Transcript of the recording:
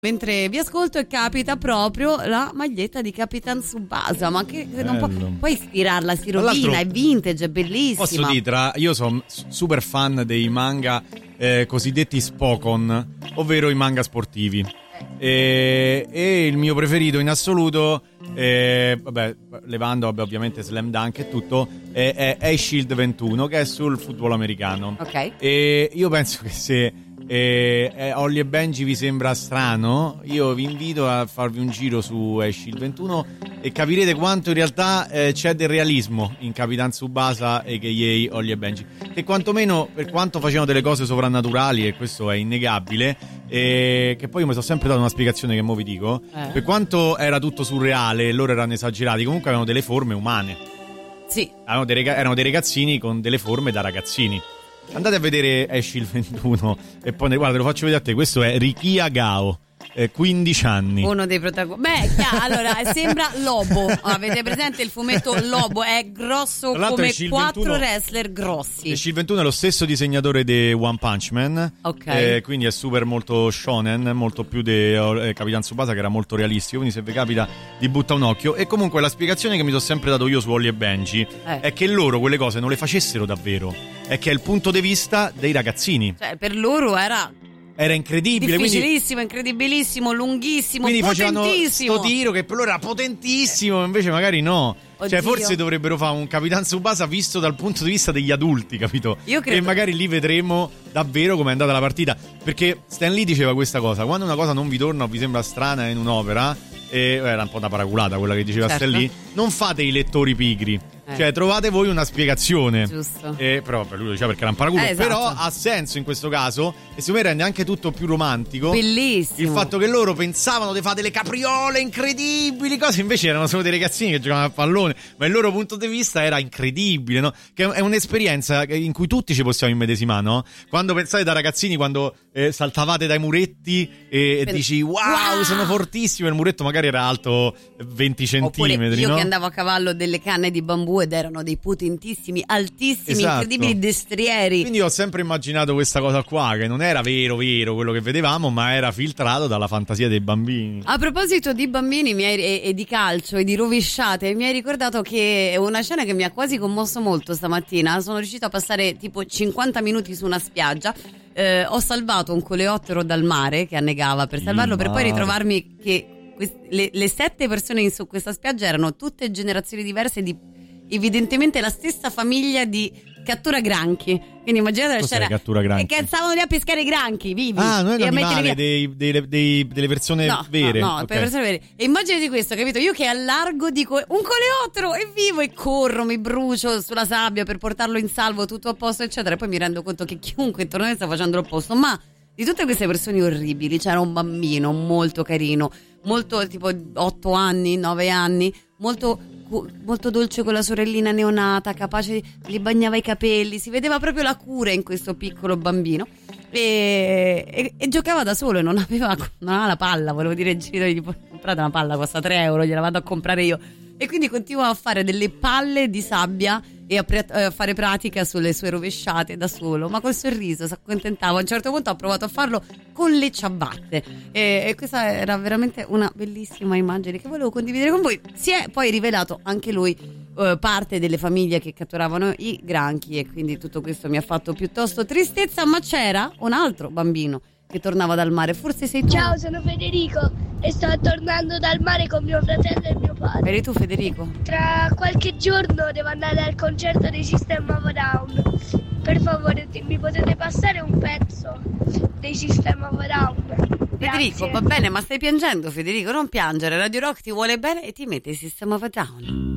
Mentre vi ascolto e capita proprio la maglietta di Capitan Tsubasa, ma che non puoi ispirarla, si rovina, è vintage, è bellissima. Posso dire, io sono super fan dei manga cosiddetti Spokon, ovvero i manga sportivi. E il mio preferito in assoluto, levando ovviamente Slam Dunk e tutto, è Shield 21, che è sul football americano. Ok. E io penso che se Holly e Benji vi sembra strano, io vi invito a farvi un giro su Shield 21 e capirete quanto in realtà c'è del realismo in Capitan Tsubasa e Kei Holly e Benji, che quantomeno, per quanto facevano delle cose sovrannaturali, e questo è innegabile, che poi io mi sono sempre dato una spiegazione che mo vi dico, per quanto era tutto surreale e loro erano esagerati, comunque avevano delle forme umane. Sì. Erano dei ragazzini con delle forme da ragazzini. Andate a vedere Shield 21 e poi guarda, lo faccio vedere a te. Questo è Rikia Gao, 15 anni. Uno dei protagonisti. Allora sembra Lobo. Avete presente il fumetto Lobo? È grosso come 4 wrestler grossi. Shield 21 è lo stesso disegnatore di One Punch Man. Ok. Quindi è super molto shonen, molto più di Capitan Tsubasa, che era molto realistico. Quindi se vi capita di butta un occhio. E comunque la spiegazione che mi sono sempre dato io su Holly e Benji è che loro quelle cose non le facessero davvero. È che è il punto di vista dei ragazzini. Cioè, per loro era incredibile, difficilissimo, incredibilissimo, lunghissimo, quindi potentissimo. Facevano sto tiro che per loro era potentissimo, invece magari no. Oddio. Cioè forse dovrebbero fare un Capitan Tsubasa visto dal punto di vista degli adulti, capito? Io credo. E magari lì vedremo davvero com'è andata la partita, perché Stan Lee diceva questa cosa: quando una cosa non vi torna o vi sembra strana in un'opera, era un po' da paraculata quella che diceva Stan Lee, non fate i lettori pigri. Cioè trovate voi una spiegazione. Giusto. Però per lui lo diceva perché era un paraculo, esatto. Però ha senso in questo caso, e secondo me rende anche tutto più romantico. Bellissimo. Il fatto che loro pensavano di fare delle capriole incredibili, cose invece erano solo dei ragazzini che giocavano a pallone, ma il loro punto di vista era incredibile, no? Che è un'esperienza in cui tutti ci possiamo immedesimare, no? Quando pensate da ragazzini, quando saltavate dai muretti e dici wow, sono fortissimo, e il muretto magari era alto 20 centimetri. Oppure io no? che andavo a cavallo delle canne di bambù ed erano dei potentissimi, altissimi, esatto. incredibili destrieri. Quindi ho sempre immaginato questa cosa qua, che non era vero quello che vedevamo, ma era filtrato dalla fantasia dei bambini. A proposito di bambini e di calcio e di rovesciate, mi hai ricordato che una scena che mi ha quasi commosso molto stamattina. Sono riuscita a passare tipo 50 minuti su una spiaggia. Ho salvato un coleottero dal mare che annegava per salvarlo, per poi ritrovarmi che le 7 persone su questa spiaggia erano tutte generazioni diverse, di evidentemente la stessa famiglia di cattura granchi. Quindi immaginate la scena. Cattura granchi? Che stavano lì a pescare i granchi vivi. Non è l'animale delle persone vere. No, okay. per persone vere. E immaginati questo, capito? Io che allargo dico un coleottero, è vivo, e corro, mi brucio sulla sabbia per portarlo in salvo, tutto a posto eccetera, e poi mi rendo conto che chiunque intorno a me sta facendo l'opposto. Ma di tutte queste persone orribili c'era un bambino molto carino, molto tipo 8 anni, 9 anni, molto dolce con la sorellina neonata, capace, gli bagnava i capelli, si vedeva proprio la cura in questo piccolo bambino, e giocava da solo e non aveva la palla. Volevo dire, gli comprate una palla, costa 3 euro, gliela vado a comprare io, e quindi continuava a fare delle palle di sabbia e a fare pratica sulle sue rovesciate da solo, ma col sorriso si accontentava. A un certo punto ho provato a farlo con le ciabatte, e questa era veramente una bellissima immagine che volevo condividere con voi. Si è poi rivelato anche lui parte delle famiglie che catturavano i granchi, e quindi tutto questo mi ha fatto piuttosto tristezza. Ma c'era un altro bambino che tornava dal mare, forse sei tu. Ciao, sono Federico e sto tornando dal mare con mio fratello e mio padre. Eri tu, Federico? Tra qualche giorno devo andare al concerto dei System of a Down. Per favore, mi potete passare un pezzo dei System of a Down? Federico, va bene, ma stai piangendo, Federico? Non piangere, Radio Rock ti vuole bene e ti mette il System of a Down.